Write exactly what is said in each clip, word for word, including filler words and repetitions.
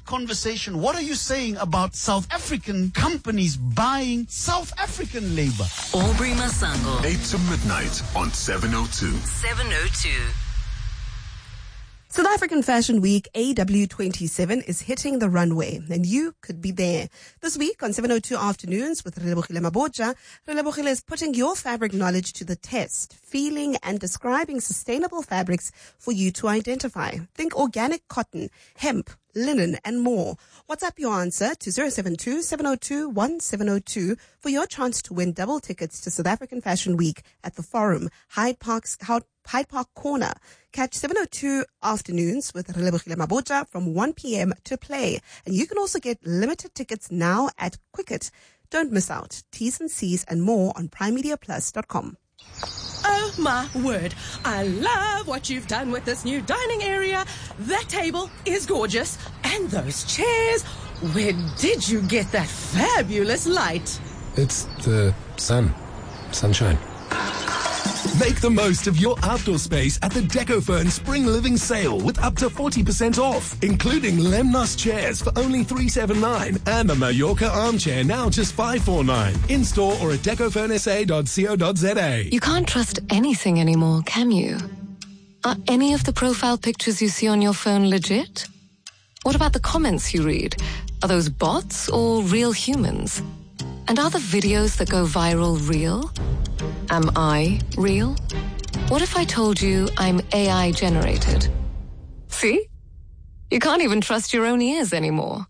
conversation. What are you saying about South African companies buying South African labor? Aubrey Masango. eight to midnight on seven oh two. seven oh two. South African Fashion Week A W twenty-seven is hitting the runway, and you could be there. This week on seven oh two Afternoons with Relebogile Mabotja, Relebogile is putting your fabric knowledge to the test, feeling and describing sustainable fabrics for you to identify. Think organic cotton, hemp, linen, and more. WhatsApp your answer to zero seven two, seven oh two, one seven oh two for your chance to win double tickets to South African Fashion Week at the Forum, Hyde Park's Hyde Park Corner. Catch seven oh two Afternoons with Relebogile Mabotja from one p.m. to play. And you can also get limited tickets now at Quicket. Don't miss out. T's and C's and more on prime media plus dot com. Oh my word. I love what you've done with this new dining area. That table is gorgeous. And those chairs. Where did you get that fabulous light? It's the sun. Sunshine. Make the most of your outdoor space at the DecoFern Spring Living Sale with up to forty percent off, including Lemnos chairs for only three seventy-nine and the Mallorca armchair now just five forty-nine. In store or at decofern s a dot co dot z a. You can't trust anything anymore, can you? Are any of the profile pictures you see on your phone legit? What about the comments you read? Are those bots or real humans? And are the videos that go viral real? Am I real? What if I told you I'm A I generated? See? You can't even trust your own ears anymore.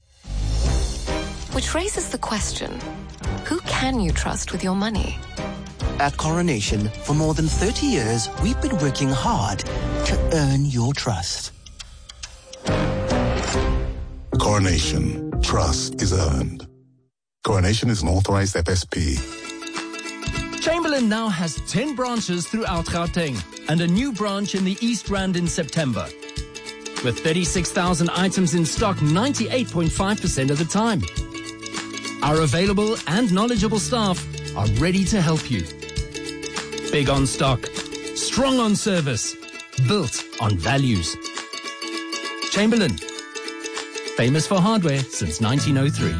Which raises the question, who can you trust with your money? At Coronation, for more than thirty years, we've been working hard to earn your trust. Coronation. Trust is earned. Coronation is an authorized F S P. Chamberlain now has ten branches throughout Gauteng and a new branch in the East Rand in September. With thirty-six thousand items in stock ninety-eight point five percent of the time. Our available and knowledgeable staff are ready to help you. Big on stock, strong on service, built on values. Chamberlain, famous for hardware since nineteen oh three.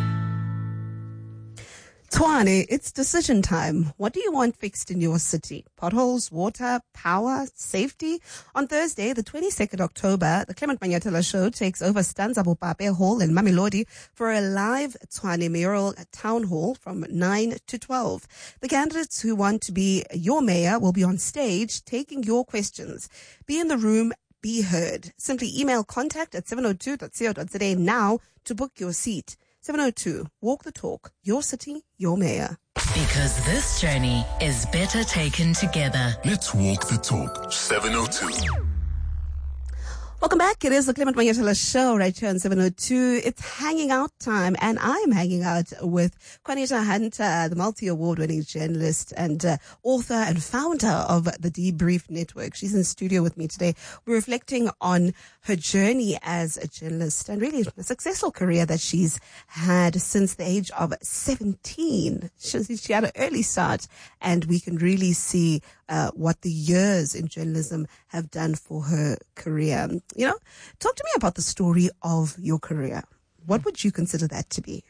Tshwane, it's decision time. What do you want fixed in your city? Potholes, water, power, safety? On Thursday, the twenty-second of October, the Clement Manyathela Show takes over Stanza Bopape Hall in Mamelodi for a live Tshwane mayoral town hall from nine to twelve. The candidates who want to be your mayor will be on stage taking your questions. Be in the room, be heard. Simply email contact at seven oh two dot co dot z a now to book your seat. seven oh two, walk the talk, your city, your mayor. Because this journey is better taken together. Let's walk the talk. seven oh two. Welcome back. It is the Clement Manyathela Show right here on seven oh two. It's hanging out time, and I'm hanging out with Juanita Hunter, the multi-award-winning journalist and uh, author and founder of the Debrief Network. She's in studio with me today. We're reflecting on her journey as a journalist and really a successful career that she's had since the age of seventeen. She, she had an early start, and we can really see uh, what the years in journalism have done for her career. You know, talk to me about the story of your career. What would you consider that to be?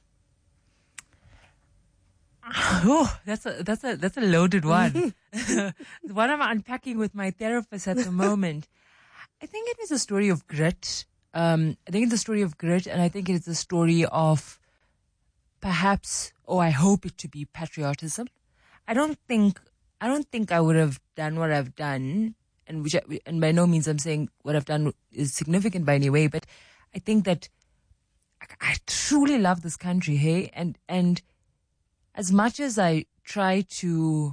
Oh, that's a that's a that's a loaded one. What I'm unpacking with my therapist at the moment. I think it is a story of grit. Um, I think it's a story of grit, and I think it's a story of perhaps, or I hope it to be patriotism. I don't think I don't think I would have done what I've done. And which, I, and by no means I'm saying what I've done is significant by any way, but I think that I, I truly love this country, hey? And, and as much as I try to,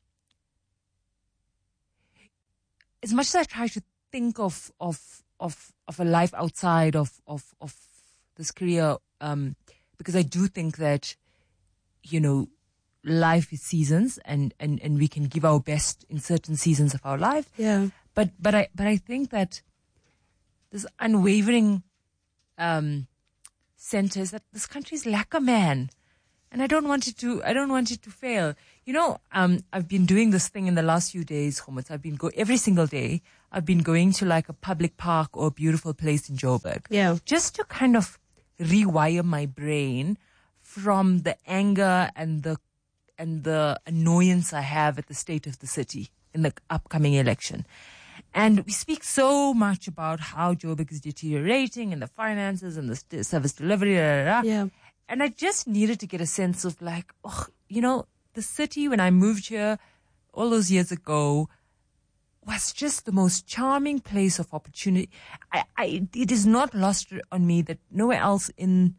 as much as I try to think of, of, of, of a life outside of, of, of this career, um, because I do think that, you know, life is seasons, and, and, and we can give our best in certain seasons of our life. Yeah. But but I but I think that this unwavering um, sense is that this country's lack a man, and I don't want it to I don't want it to fail. You know, um, I've been doing this thing in the last few days, Khomotso. I've been go every single day. I've been going to like a public park or a beautiful place in Joburg. Yeah. Just to kind of rewire my brain from the anger and the and the annoyance I have at the state of the city in the upcoming election. And we speak so much about how Joburg is deteriorating and the finances and the st- service delivery. Blah, blah, blah. Yeah. And I just needed to get a sense of like, oh, you know, the city when I moved here all those years ago was just the most charming place of opportunity. I, I, it is not lost on me that nowhere else in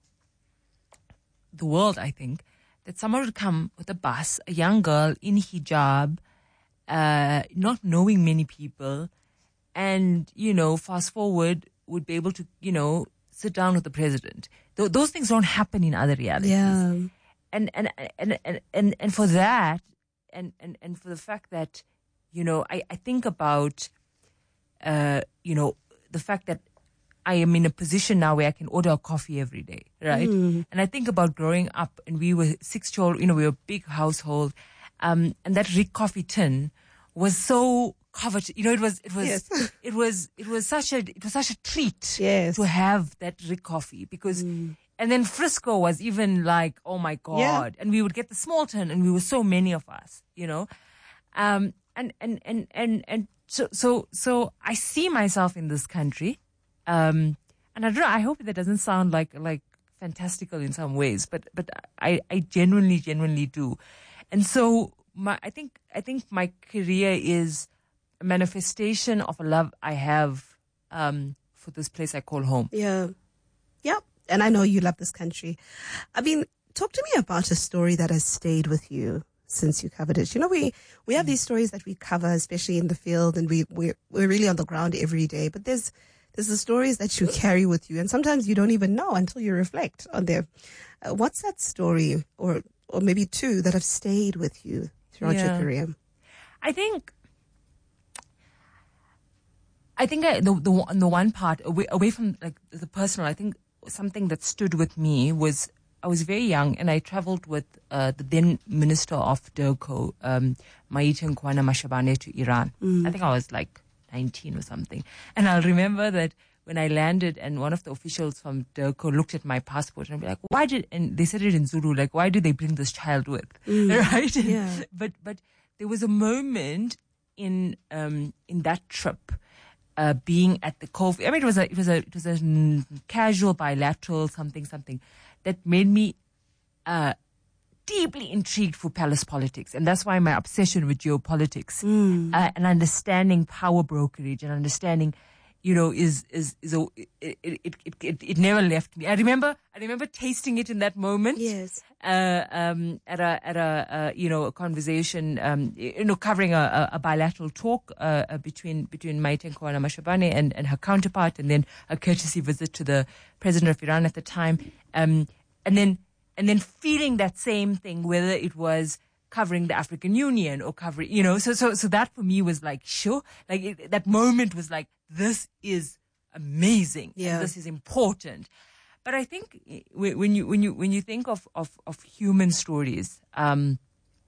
the world, I think, that someone would come with a bus, a young girl in hijab, uh, not knowing many people, and, you know, fast forward, would be able to, you know, sit down with the president. Th- those things don't happen in other realities. Yeah. And, and, and, and, and, and for that, and, and, and for the fact that, you know, I, I think about, uh, you know, the fact that I am in a position now where I can order a coffee every day, right? Mm. And I think about growing up, and we were six children, you know, we were a big household, um, and that Rick coffee tin was so coveted. You know, it was, it was, Yes. it was, it was such a, it was such a treat Yes. to have that Rick coffee because, Mm. and then Frisco was even like, oh my God, Yeah. and we would get the small tin, and we were so many of us, you know, um, and and and and and so so so I see myself in this country. Um, and I don't know, I hope that doesn't sound like, like fantastical in some ways, but, but I, I genuinely, genuinely do. And so my, I think, I think my career is a manifestation of a love I have, um, for this place I call home. Yeah. Yeah. And I know you love this country. I mean, talk to me about a story that has stayed with you since you covered it. You know, we, we have these stories that we cover, especially in the field, and we, we're, we're really on the ground every day, but there's, There's the stories that you carry with you, and sometimes you don't even know until you reflect on them. Uh, what's that story, or or maybe two, that have stayed with you throughout Yeah. your career? I think, I think I, the the the one part away away from like the personal, I think something that stood with me was I was very young and I traveled with uh, the then Minister of DIRCO, um, Maite Nkwana Mashabane, to Iran. Mm. I think I was like nineteen or something. And I'll remember that when I landed and one of the officials from DIRCO looked at my passport and I'd be like, why did, and they said it in Zulu, like, why did they bring this child with? Mm. Right? Yeah. But, but there was a moment in, um, in that trip, uh, being at the Cove. I mean, it was a, it was a, it was a mm, casual bilateral something, something that made me, uh, deeply intrigued for palace politics, and that's why my obsession with geopolitics Mm. uh, and understanding power brokerage and understanding, you know, is is is a, it, it it it it never left me. I remember I remember tasting it in that moment. Yes. Uh, um, at a at a uh, you know a conversation, um, you know, covering a, a bilateral talk uh, uh, between between Maite Nkwana Mashabane and and her counterpart, and then a courtesy visit to the president of Iran at the time, um, and then. And then feeling that same thing, whether it was covering the African Union or covering, you know, so, so, so that for me was like, sure, like it, that moment was like, this is amazing. Yeah. And this is important. But I think when you, when you, when you think of, of, of human stories, um,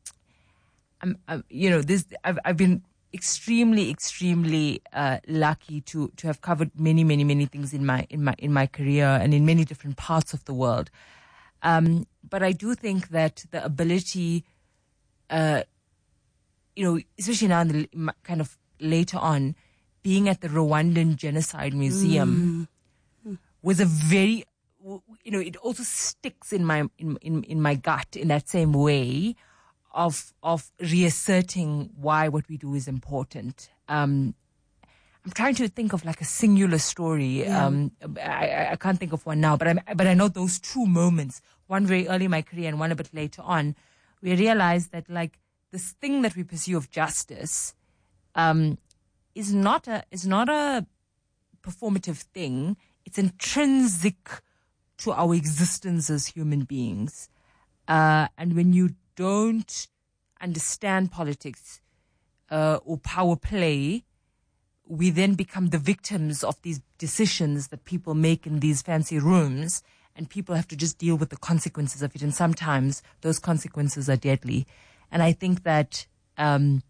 I'm, I'm, you know, this, I've, I've been extremely, extremely, uh, lucky to, to have covered many, many, many things in my, in my, in my career and in many different parts of the world. Um, but I do think that the ability, uh, you know, especially now in the kind of later on, being at the Rwandan Genocide Museum Mm. was a very, you know, it also sticks in my in in, in my gut in that same way of of reasserting why what we do is important. Um, I'm trying to think of like a singular story. Yeah. Um, I, I can't think of one now, but I but I know those two moments, one very early in my career and one a bit later on, we realized that like this thing that we pursue of justice, um, is not a is not a performative thing. It's intrinsic to our existence as human beings. Uh, and when you don't understand politics uh, or power play, we then become the victims of these decisions that people make in these fancy rooms, and people have to just deal with the consequences of it. And sometimes those consequences are deadly. And I think that um,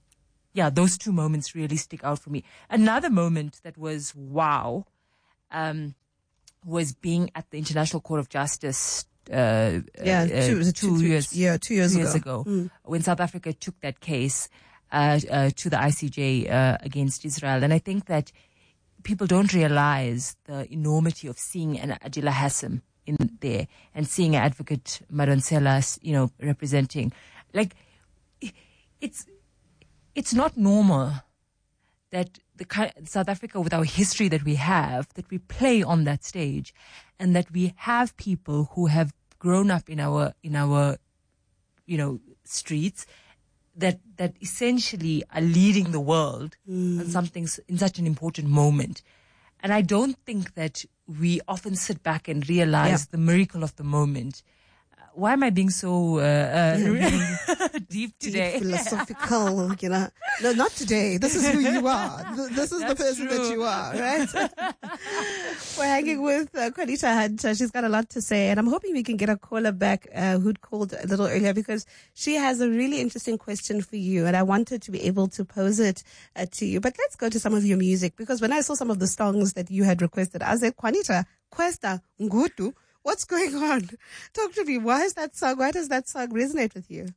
yeah, those two moments really stick out for me. Another moment that was wow, um, was being at the International Court of Justice. Uh, yeah, uh, two, two, two, two years, yeah, two years two ago, years ago mm. when South Africa took that case uh, uh, to the I C J uh, against Israel. And I think that people don't realize the enormity of seeing an Adila Hassim in there and seeing an advocate Madonsela, you know, representing. Like, it's it's not normal that the South Africa, with our history that we have, that we play on that stage, and that we have people who have grown up in our in our, you know, streets, that that essentially are leading the world mm. on something in such an important moment. And I don't think that we often sit back and realize yeah. the miracle of the moment. Why am I being so uh, uh, deep today? Deep, philosophical, you know. No, not today. This is who you are. This is That's the person true. that you are, right? We're hanging with uh, Juanita Hunt. Uh, she's got a lot to say, and I'm hoping we can get a caller back uh, who'd called a little earlier, because she has a really interesting question for you, and I wanted to be able to pose it uh, to you. But let's go to some of your music, because when I saw some of the songs that you had requested, I said, Juanita, Cuesta Ngutu. What's going on? Talk to me. Why is that song? Why does that song resonate with you?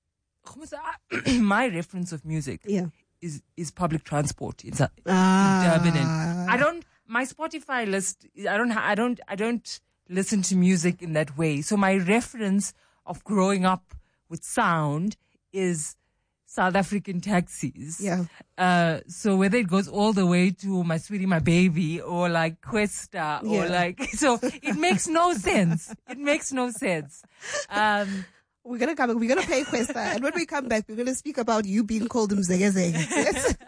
My reference of music yeah. is is public transport in, in ah. Durban. And I don't. My Spotify list. I don't. I don't. I don't listen to music in that way. So my reference of growing up with sound is South African taxis. Yeah. Uh, so whether it goes all the way to My Sweetie, My Baby, or like Cuesta, or yeah. like, so it makes no sense. It makes no sense. Um, we're gonna come. We're gonna play Cuesta, and when we come back, we're gonna speak about you being called Mzegezege.